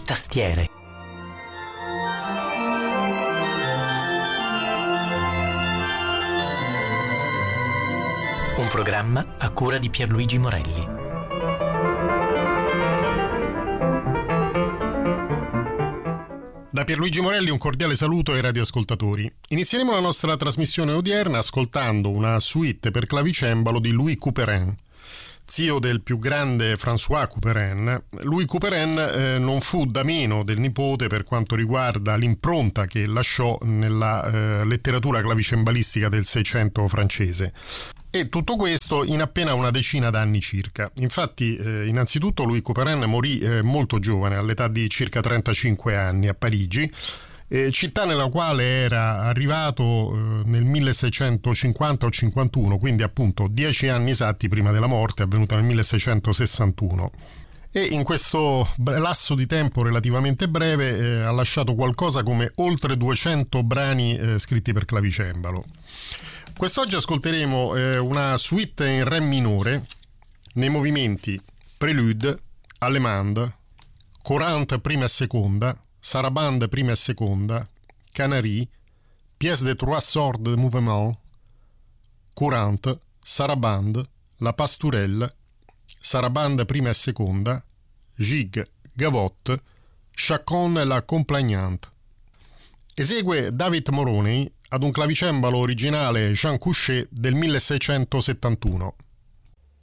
tastiere. Un programma a cura di Pierluigi Morelli. Da Pierluigi Morelli un cordiale saluto ai radioascoltatori. Inizieremo la nostra trasmissione odierna ascoltando una suite per clavicembalo di Louis Couperin. Zio del più grande François Couperin, Louis Couperin non fu da meno del nipote per quanto riguarda l'impronta che lasciò nella letteratura clavicembalistica del Seicento francese. E tutto questo in appena una decina d'anni circa. Infatti, innanzitutto Louis Couperin morì molto giovane, all'età di circa 35 anni, a Parigi, città nella quale era arrivato nel 1650 o 51, quindi appunto 10 anni esatti prima della morte, avvenuta nel 1661. E in questo lasso di tempo relativamente breve ha lasciato qualcosa come oltre 200 brani scritti per clavicembalo. Quest'oggi ascolteremo una suite in re minore nei movimenti Prélude, Allemande, Courante prima e seconda, Sarabande prima e seconda, Canari, Pièce de trois sorts de mouvement, Courante, Sarabande, La Pastourelle, Sarabande prima e seconda, Gigue, Gavotte, Chacon et la Complagnante. Esegue David Moroney ad un clavicembalo originale Jean Couchet del 1671.